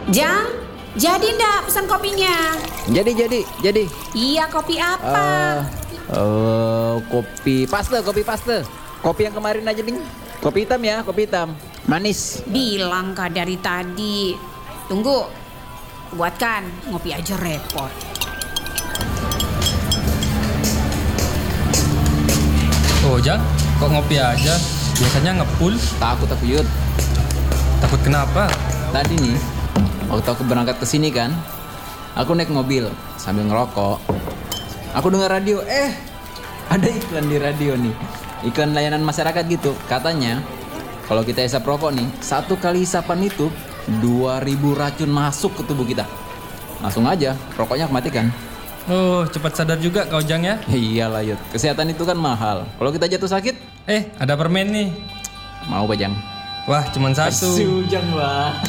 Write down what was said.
Jang, jadi ndak pesan kopinya? Jadi. Iya, kopi apa? Kopi paste. Kopi yang kemarin aja, Ding. Kopi hitam ya, kopi hitam. Manis. Bilang kah dari tadi. Tunggu, buatkan. Ngopi aja repot. Oh Jang, kok ngopi aja? Biasanya ngepul. Takut aku, Yud. Takut kenapa? Tadi nih, waktu aku berangkat ke sini kan, aku naik mobil sambil ngerokok. Aku dengar radio, ada iklan di radio nih. Iklan layanan masyarakat gitu. Katanya, kalau kita hisap rokok nih, 1 kali hisapan itu 2000 racun masuk ke tubuh kita. Langsung aja, rokoknya kematikan. Oh, cepat sadar juga kau Jang ya. Iyalah, Yud. Kesehatan itu kan mahal. Kalau kita jatuh sakit, Ada permen nih. mau Bajang? Wah, cuman satu. Sujang, Wah.